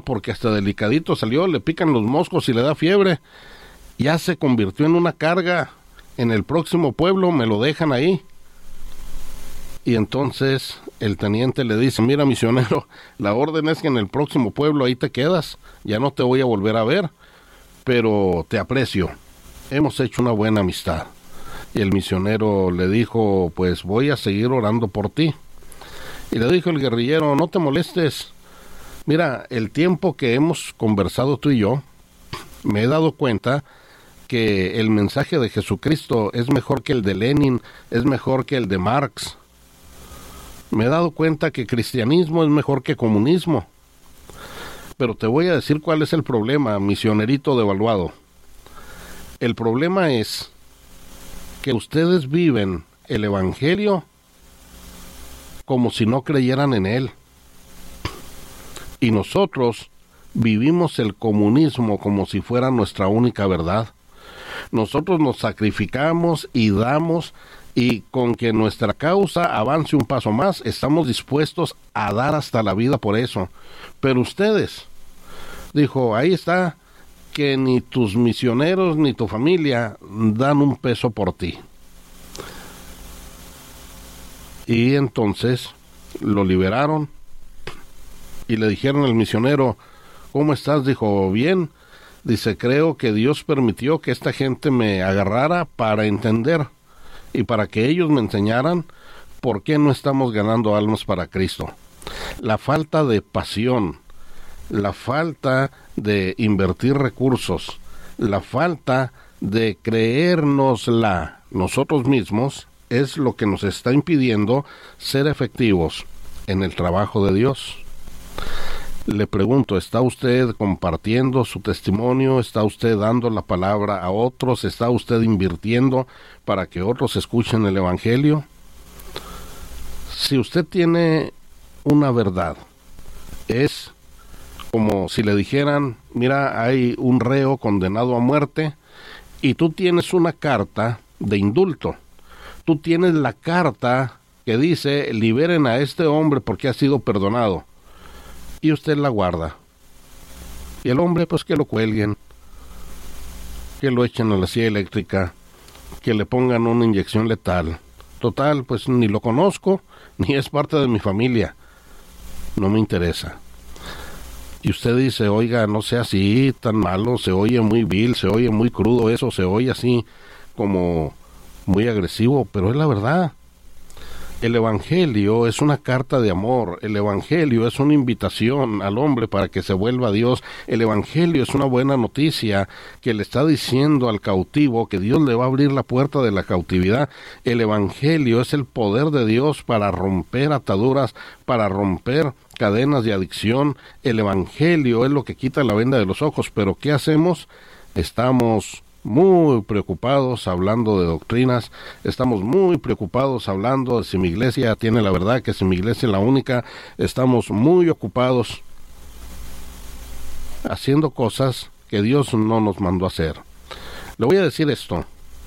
porque hasta delicadito salió, le pican los moscos y le da fiebre. Ya se convirtió en una carga. En el próximo pueblo me lo dejan ahí. Y entonces el teniente le dice, mira, misionero, la orden es que en el próximo pueblo ahí te quedas, ya no te voy a volver a ver, pero te aprecio, hemos hecho una buena amistad. Y el misionero le dijo, pues voy a seguir orando por ti. Y le dijo el guerrillero, no te molestes, mira, el tiempo que hemos conversado tú y yo, me he dado cuenta que el mensaje de Jesucristo es mejor que el de Lenin, es mejor que el de Marx. Me he dado cuenta que cristianismo es mejor que comunismo. Pero te voy a decir cuál es el problema, misionerito devaluado. El problema es que ustedes viven el evangelio como si no creyeran en él. Y nosotros vivimos el comunismo como si fuera nuestra única verdad. Nosotros nos sacrificamos y damos, y con que nuestra causa avance un paso más, estamos dispuestos a dar hasta la vida por eso. Pero ustedes, dijo, ahí está, que ni tus misioneros ni tu familia dan un peso por ti. Y entonces lo liberaron y le dijeron al misionero, ¿cómo estás? Dijo, bien. Dice, creo que Dios permitió que esta gente me agarrara para entender y para que ellos me enseñaran por qué no estamos ganando almas para Cristo. La falta de pasión, la falta de invertir recursos, la falta de creérnosla nosotros mismos es lo que nos está impidiendo ser efectivos en el trabajo de Dios. Le pregunto, ¿está usted compartiendo su testimonio? ¿Está usted dando la palabra a otros? ¿Está usted invirtiendo para que otros escuchen el evangelio? Si usted tiene una verdad, es como si le dijeran, mira, hay un reo condenado a muerte y tú tienes una carta de indulto. Tú tienes la carta que dice, liberen a este hombre porque ha sido perdonado. Y usted la guarda. Y el hombre, pues que lo cuelguen, que lo echen a la silla eléctrica, que le pongan una inyección letal. Total, pues ni lo conozco, ni es parte de mi familia. No me interesa. Y usted dice, oiga, no sea así, tan malo, se oye muy vil, se oye muy crudo eso, se oye así como muy agresivo, pero es la verdad. El evangelio es una carta de amor, el evangelio es una invitación al hombre para que se vuelva a Dios, el evangelio es una buena noticia que le está diciendo al cautivo que Dios le va a abrir la puerta de la cautividad, el evangelio es el poder de Dios para romper ataduras, para romper cadenas de adicción, el evangelio es lo que quita la venda de los ojos, pero ¿qué hacemos? Estamos muy preocupados hablando de doctrinas, estamos muy preocupados hablando de si mi iglesia tiene la verdad, que si mi iglesia es la única, estamos muy ocupados haciendo cosas que Dios no nos mandó a hacer. Le voy a decir esto,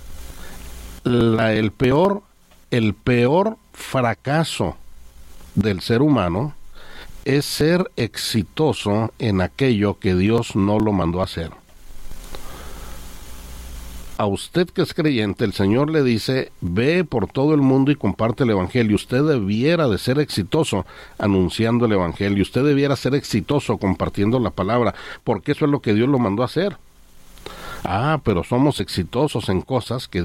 el peor fracaso del ser humano es ser exitoso en aquello que Dios no lo mandó a hacer. A usted que es creyente, el Señor le dice, ve por todo el mundo y comparte el evangelio. Usted debiera de ser exitoso anunciando el evangelio. Usted debiera ser exitoso compartiendo la palabra, porque eso es lo que Dios lo mandó a hacer. Ah, pero somos exitosos en cosas que